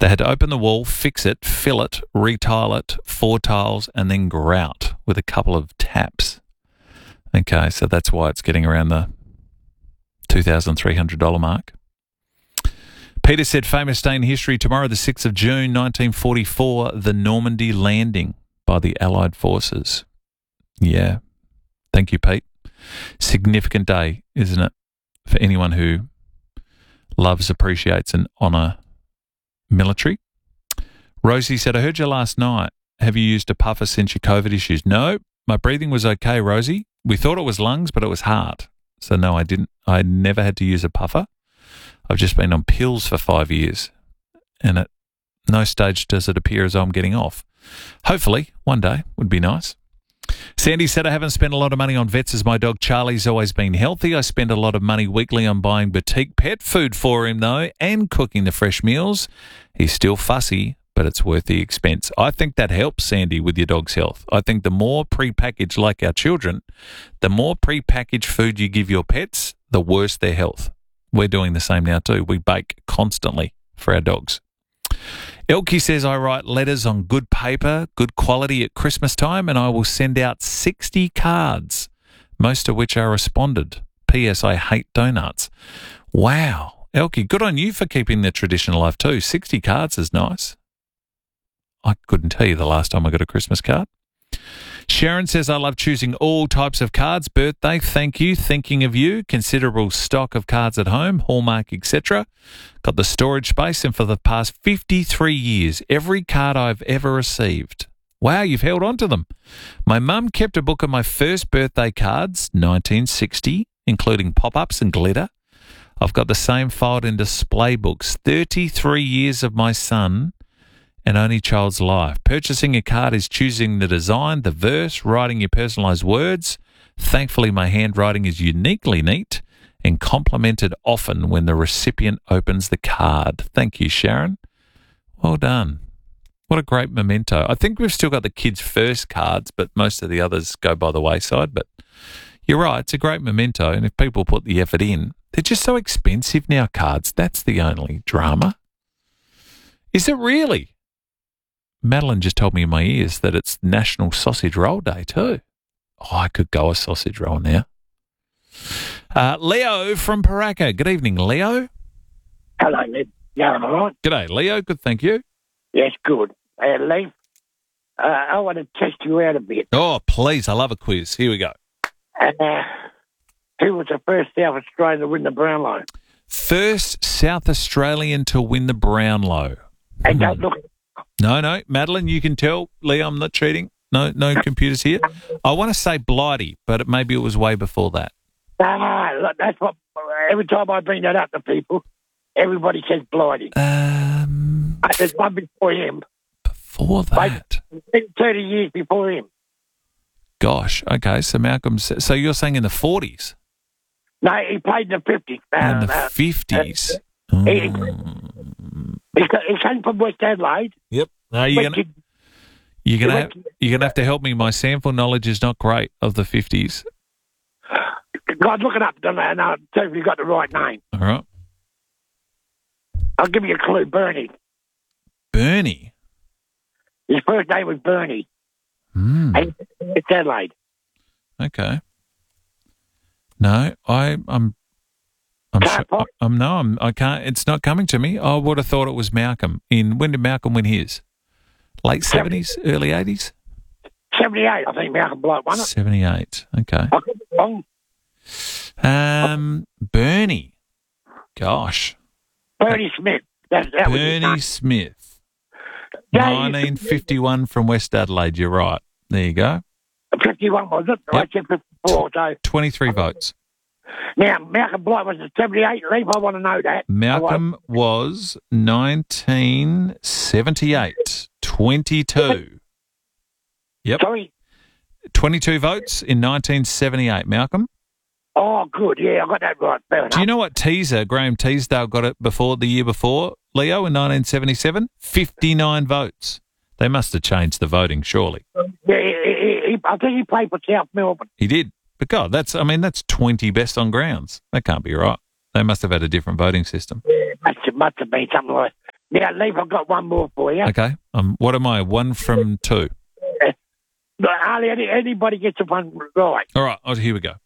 They had to open the wall, fix it, fill it, retile it, 4 tiles, and then grout with a couple of taps. Okay, so that's why it's getting around the $2,300 mark. Peter said, famous day in history tomorrow, the 6th of June, 1944, the Normandy landing by the Allied forces. Yeah. Thank you, Pete. Significant day, isn't it, for anyone who loves, appreciates and honour military. Rosie said, I heard you last night. Have you used a puffer since your COVID issues? No, my breathing was okay, Rosie. We thought it was lungs, but it was heart. So no, I didn't. I never had to use a puffer. I've just been on pills for 5 years, and at no stage does it appear as though I'm getting off. Hopefully, one day would be nice. Sandy said, I haven't spent a lot of money on vets as my dog Charlie's always been healthy. I spend a lot of money weekly on buying boutique pet food for him, though, and cooking the fresh meals. He's still fussy, but it's worth the expense. I think that helps, Sandy, with your dog's health. I think the more prepackaged, like our children, the more prepackaged food you give your pets, the worse their health. We're doing the same now too. We bake constantly for our dogs. Elkie says, I write letters on good paper, good quality at Christmas time, and I will send out 60 cards, most of which are responded. P.S. I hate donuts. Wow. Elkie, good on you for keeping the tradition alive too. 60 cards is nice. I couldn't tell you the last time I got a Christmas card. Sharon says, I love choosing all types of cards. Birthday, thank you, thinking of you. Considerable stock of cards at home, Hallmark, etc. Got the storage space, and for the past 53 years, every card I've ever received. Wow, you've held on to them. My mum kept a book of my first birthday cards, 1960, including pop-ups and glitter. I've got the same filed in display books, 33 years of my son and only child's life. Purchasing a card is choosing the design, the verse, writing your personalised words. Thankfully, my handwriting is uniquely neat and complimented often when the recipient opens the card. Thank you, Sharon. Well done. What a great memento. I think we've still got the kids' first cards, but most of the others go by the wayside. But you're right, it's a great memento, and if people put the effort in, they're just so expensive now, cards. That's the only drama. Is it really? Madeline just told me in my ears that it's National Sausage Roll Day too. Oh, I could go a sausage roll now. Leo from Paraka. Good evening, Leo. Hello, Lee. Yeah, am I right? G'day, Leo. Good, thank you. Yes, good. Lee, I want to test you out a bit. Oh, please. I love a quiz. Here we go. Who was the first South Australian to win the Brownlow? First South Australian to win the Brownlow. And don't look. No. Madeline, you can tell. Leo, I'm not cheating. No computers here. I want to say Blighty, but maybe it was way before that. No, that's what. Every time I bring that up to people, everybody says Blighty. There's one before him. Before that? 30 years before him. Gosh. Okay, so Malcolm. So you're saying in the 40s? No, he played in the 50s. In the 50s. He came from West Adelaide. Yep. No, you're gonna have to help me. My sample knowledge is not great of the 50s. God, look it up, and I'll tell you if you got the right name. All right. I'll give you a clue. Bernie. His first name was Bernie. And it's Adelaide. Okay. No, I can't. It's not coming to me. I would have thought it was Malcolm. When did Malcolm win his? Late 70s, early 80s? 78, I think Malcolm Blight won it. 78. Okay. I could be wrong. Bernie. Gosh. Bernie Smith. That Bernie Smith. 1951 from West Adelaide. You're right. There you go. 51 was it? Yep. I said 54. So 23 votes. Now, Malcolm Blight was at 78, Leaf. I want to know that. Malcolm was 1978. 22. Yep. Sorry? 22 votes in 1978, Malcolm. Oh, good. Yeah, I got that right. Fair enough. Do you know what Graham Teasdale got it the year before, Leo, in 1977? 59 votes. They must have changed the voting, surely. Yeah, I think he played for South Melbourne. He did. But God, that's 20 best on grounds. That can't be right. They must have had a different voting system. Yeah, must have been something like Now, Leaf, I've got one more for you. Okay. What am I? 1 from 2. Hardly anybody gets the one right. All right. Oh, here we go.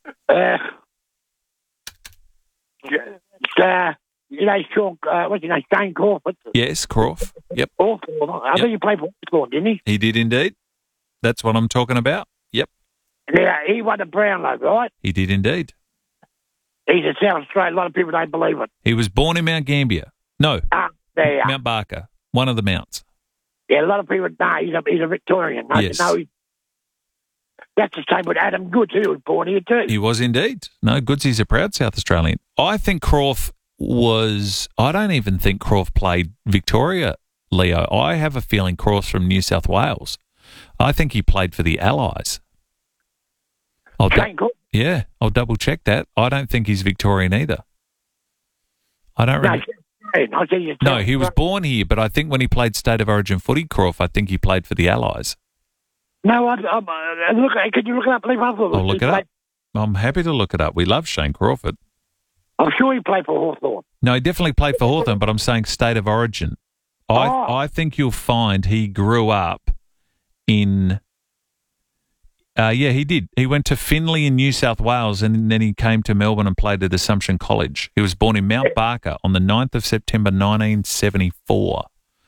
Sean, what's his name? Shane Crawford. Yes, Crawford. Yep. I think he played for Hawthorn, didn't he? He did indeed. That's what I'm talking about. Yep. Yeah, he won the Brownlow, right? He did indeed. He's a South Australian. A lot of people don't believe it. He was born in Mount Gambier. No, there. Mount Barker, one of the mounts. Yeah, a lot of people know he's a Victorian. Yes. That's the same with Adam Goods. He was born here too. He was indeed. No, Goodsy's a proud South Australian. I think Crawf was... I don't even think Crawf played Victoria, Leo. I have a feeling Crawf's from New South Wales. I think he played for the Allies. I'll double check that. I don't think he's Victorian either. I don't remember. No, he was born here, but I think when he played State of Origin footy, Crawf, I think he played for the Allies. No, could you look it up? I'll look it up. I'm happy to look it up. We love Shane Crawford. I'm sure he played for Hawthorn. No, he definitely played for Hawthorn, but I'm saying State of Origin. I think you'll find he grew up in... yeah, he did. He went to Finley in New South Wales and then he came to Melbourne and played at Assumption College. He was born in Mount Barker on the 9th of September 1974.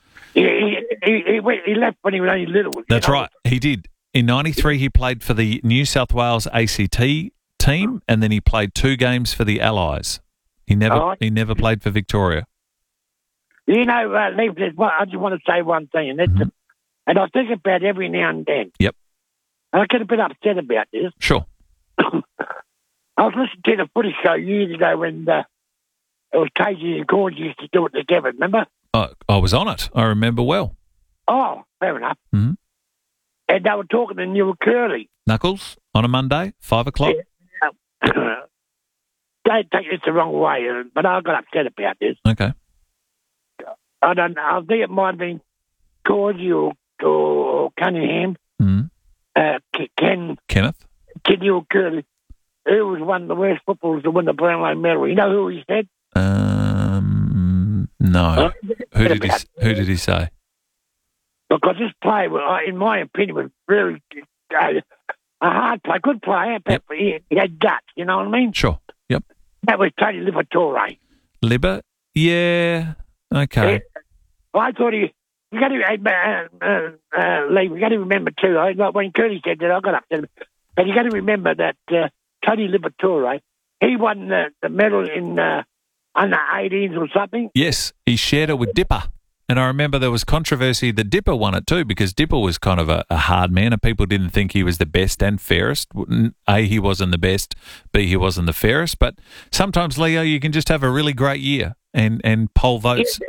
He left when he was only little. That's right. He did. In 93, he played for the New South Wales ACT team and then he played 2 games for the Allies. He never played for Victoria. You know, I just want to say one thing, and I think about it every now and then. Yep. And I get a bit upset about this. Sure. I was listening to the footy show years ago when it was Casey and Corns used to do it together, remember? I was on it. I remember well. Oh, fair enough. Mm-hmm. And they were talking to Neil Curley. Knuckles on a Monday, 5 o'clock. Yeah. Don't take this the wrong way, but I got upset about this. Okay. I don't know. I think it might have been Cordy or Cunningham. Mm-hmm. Kenneth Curley, who was one of the worst footballers to win the Brownlow medal. You know who he said? No. Who did he say? Because this player, in my opinion, was really a hard player, good player, but he had guts. You know what I mean? Sure. Yep. That was Tony Liberatore. Yeah. Okay. Yeah. I thought you got to, Lee, we got to remember too. When Curly said that, I got upset. But you got to remember that Tony Liberatore, he won the medal in under 18s or something. Yes, he shared it with Dipper. And I remember there was controversy that Dipper won it too because Dipper was kind of a hard man and people didn't think he was the best and fairest. A, he wasn't the best. B, he wasn't the fairest. But sometimes, Leo, you can just have a really great year and poll votes.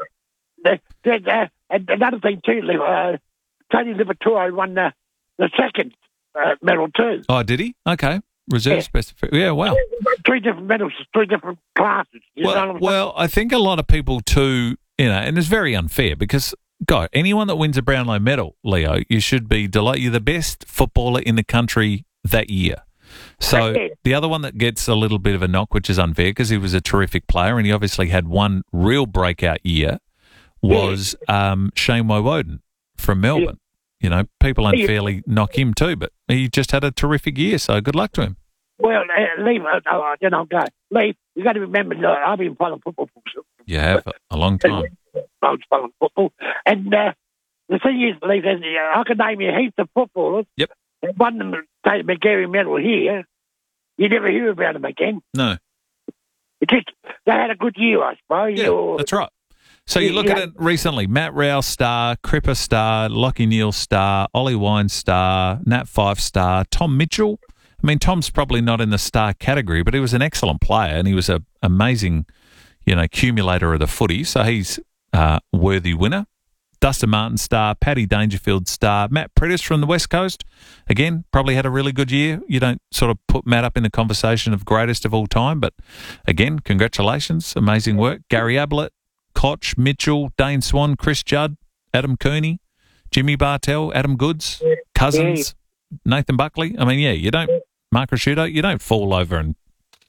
Another thing too, Tony Liberatore won the second medal too. Oh, did he? Okay. Reserve specific. Yeah, wow. 3 different medals, 3 different classes. Well, I think a lot of people too, and it's very unfair because, anyone that wins a Brownlow medal, Leo, you should be delighted. You're the best footballer in the country that year. So the other one that gets a little bit of a knock, which is unfair because he was a terrific player and he obviously had one real breakout year, was Shane Woewodin from Melbourne. Yeah. People unfairly knock him too, but he just had a terrific year, so good luck to him. Well, Lee, Lee, you got to remember, I've been following football for you have a long time. I was following football. And the thing is, Lee, I can name you heaps of footballers. Yep. And one of them take the McGarry medal here. You never hear about them again. No. They had a good year, I suppose. Yeah, that's right. So you look at it recently, Matt Rowell star, Cripper star, Lockie Neal star, Ollie Wine star, Nat Fyfe star, Tom Mitchell. I mean, Tom's probably not in the star category, but he was an excellent player and he was an amazing, accumulator of the footy. So he's a worthy winner. Dustin Martin star, Paddy Dangerfield star, Matt Prettis from the West Coast. Again, probably had a really good year. You don't sort of put Matt up in the conversation of greatest of all time, but again, congratulations. Amazing work. Gary Ablett, Koch, Mitchell, Dane Swan, Chris Judd, Adam Cooney, Jimmy Bartell, Adam Goods, Cousins, Nathan Buckley. I mean, you don't, Mark Rasciuto, you don't fall over and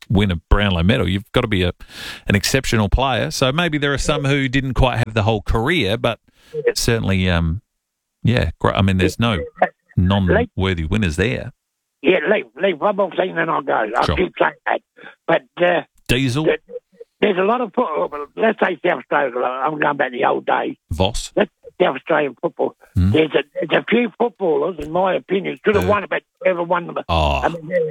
win a Brownlow medal, you've got to be an exceptional player. So maybe there are some who didn't quite have the whole career, but certainly, great. I mean, there's no non-worthy winners there. Yeah, leave one more thing, then I'll go. I'll keep saying that. But Diesel, there's a lot of football. Let's say South Australia. I'm going back to the old days. Voss. Let's say South Australian football. There's a few footballers, in my opinion, should have won it, but never won them. Oh,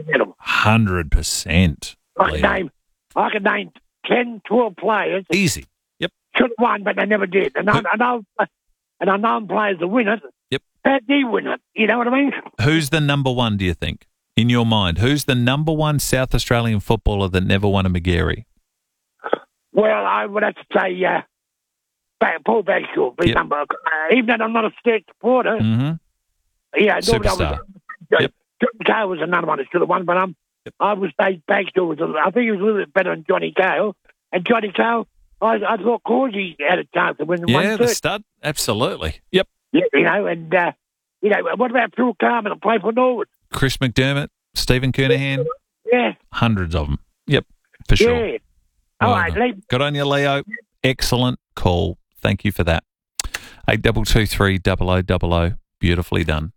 100%. I could name 10, 12 players. Easy. Yep. Should have won, but they never did. And I know players that win it. Yep. But they win it. You know what I mean? Who's the number one, do you think, in your mind? Who's the number one South Australian footballer that never won a Magarey? Well, I would have to say Paul Bagshaw. Even though I'm not a state supporter. Yeah, superstar. John Cale was another one that should have won, but I would say Bagshaw was. I think he was a little bit better than Johnny Cale. And Johnny Cale, I thought Causey had a chance to win the 1/3. Yeah, the stud. Absolutely. Yep. Yeah, and what about Phil Carman that played for Norwood? Chris McDermott, Stephen Kernahan. Yeah. Hundreds of them. Yep, for sure. Yeah. All right, Lee. Good on you, Leo. Excellent call. Thank you for that. 8223 0000. Beautifully done.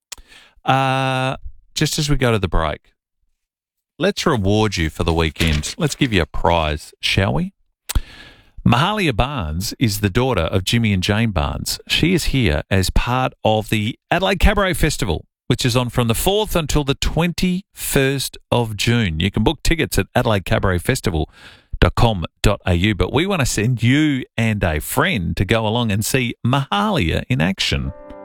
Just as we go to the break, let's reward you for the weekend. Let's give you a prize, shall we? Mahalia Barnes is the daughter of Jimmy and Jane Barnes. She is here as part of the Adelaide Cabaret Festival, which is on from the 4th until the 21st of June. You can book tickets at adelaidecabaretfestival.com.au, but we want to send you and a friend to go along and see Mahalia in action.